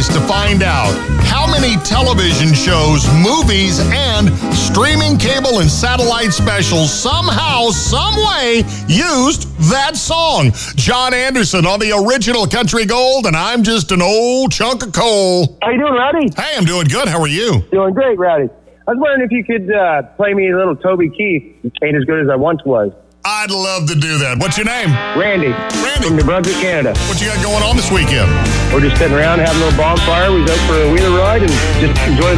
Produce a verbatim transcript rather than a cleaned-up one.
curious to find out how many television shows, movies, and streaming cable and satellite specials somehow, some way used that song. John Anderson on the original Country Gold, and I'm just an old chunk of coal. How you doing, Rowdy? Hey, I'm doing good. How are you? Doing great, Rowdy. I was wondering if you could uh, play me a little Toby Keith. Ain't as good as I once was. I'd love to do that. What's your name? Randy. Randy. From New Brunswick, Canada. What you got going on this weekend? We're just sitting around having a little bonfire. We was out for a wheeler ride and just enjoy